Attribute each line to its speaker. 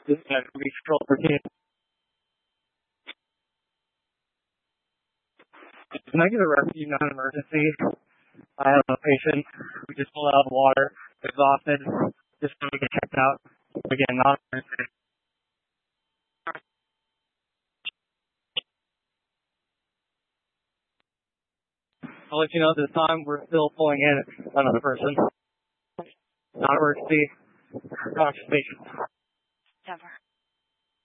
Speaker 1: This is going to be control for team. Can I get a rescue non-emergency? I have a patient who just pulled out of the water, exhausted, just trying to get checked out. Again, non-emergency. I'll let you know at this time we're still pulling in another person. Non-emergency. Patient.